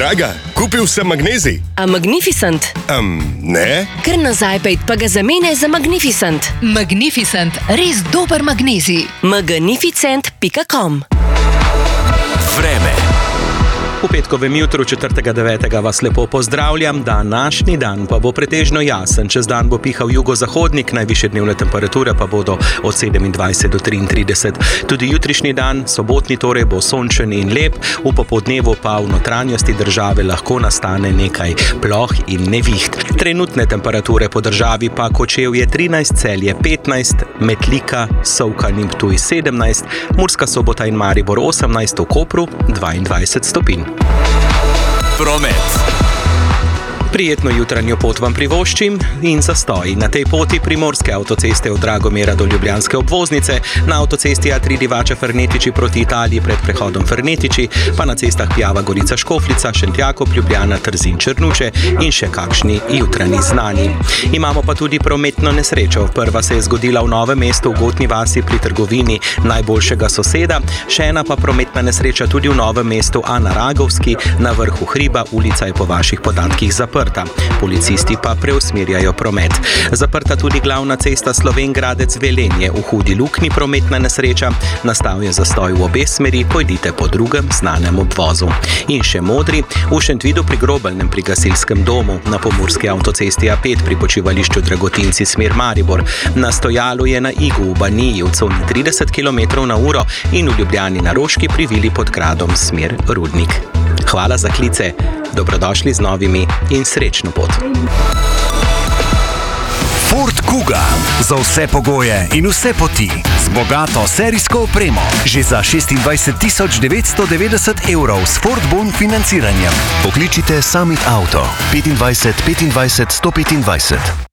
Draga, kupil sem magnezij. A Magnificent? Ne? Ker nazaj pejt pa ga zamene za Magnificent. Magnificent, res dober magnezij. Magnificent.com. Vreme. V petkovem jutru 4.9. vas lepo pozdravljam. Današnji dan pa bo pretežno jasen. Čez dan bo pihal jugozahodnik, najvišje dnevne temperature pa bodo od 27 do 33. Tudi jutrišnji dan, sobotni torej, bo sončen in lep, v popoldnevu pa v notranjosti države lahko nastane nekaj ploh in neviht. Trenutne temperature po državi pa Kočevje 13, Celje 15, Metlika, Solkan in Ptuj 17, Murska Sobota in Maribor 18, v Kopru 22 stopinj. Promet. Prijetno jutranjo pot vam privoščim in zastoj. Na tej poti primorske avtoceste od Dragomera do ljubljanske obvoznice, na avtocesti A3 Divača-Fernetiči proti Italiji pred prehodom Fernetiči, pa na cestah Pjava Gorica Škofljica, Šentjakov, Ljubljana, Trzin, Črnuče in še kakšni jutranji znani. Imamo pa tudi prometno nesrečo. Prva se je zgodila v Novem mestu v Gotni vasi pri trgovini Najboljšega soseda, še ena pa prometna nesreča tudi v Novem mestu, a na Ragovski, na vrhu hriba, ulica je po vaših podatkih zaprta. Policisti pa preusmerjajo promet. Zaprta tudi glavna cesta Slovenj Gradec-Velenje, v Hudi Luknji prometna nesreča, nastal je zastoj v obe smeri, pojdite po drugem znanem obvozu. In še modri, v Šentvidu pri Grobelnem pri gasilskem domu, na pomurski avtocesti A5 pri počivališču Dragotinci smer Maribor, na stojalu je na Igu v Baniji v coni 30 km/h in v Ljubljani na Roški pri Vili pod Gradom smer Rudnik. Hvala za klice, dobrodošli z novimi in srečno pot. Ford Kuga. Za vse pogoje in vse poti. Z bogato serijsko opremo. Že za 26 990 evrov s Ford Bon financiranjem. Pokličite Summit Auto 25 25 125.